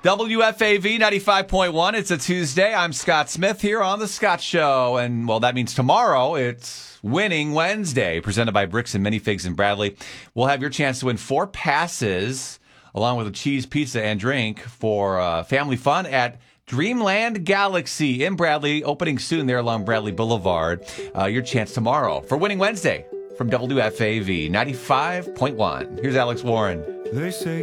WFAV 95.1. It's a Tuesday. I'm Scott Smith here on The Scott Show. And, well, that means tomorrow it's Winning Wednesday, presented by Bricks and Minifigs in Bradley. We'll have your chance to win 4 passes along with a cheese pizza and drink for family fun at Dreamland Galaxy in Bradley, opening soon there along Bradley Boulevard. Your chance tomorrow for Winning Wednesday from WFAV 95.1. Here's Alex Warren. They say